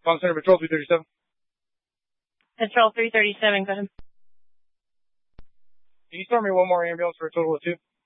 Palm Center Patrol 337. Patrol 337, go ahead. Can you start me one more ambulance for a total of 2?